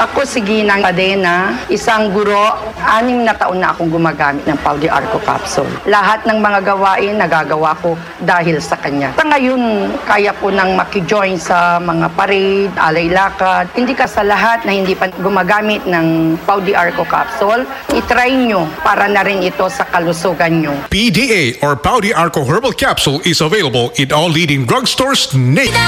Ako si Ginang Padena, isang guro, 6 na taon na akong gumagamit ng Pau de Arco capsule. Lahat ng mga gawain nagagawa ko dahil sa kanya. Sa ngayon, kaya ko nang makijoin sa mga parade, alay lakad. Hindi ka sa lahat na hindi pa gumagamit ng Pau de Arco capsule. I-try nyo para na rin ito sa kalusugan nyo. PDA or Pau de Arco Herbal Capsule is available in all leading drugstores nationwide.